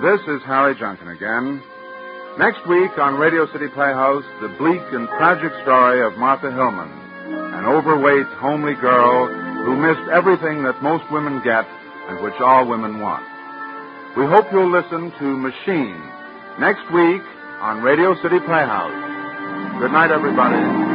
This is Harry Junkin again. Next week on Radio City Playhouse, the bleak and tragic story of Martha Hillman, an overweight, homely girl who missed everything that most women get and which all women want. We hope you'll listen to Machine next week on Radio City Playhouse. Good night, everybody.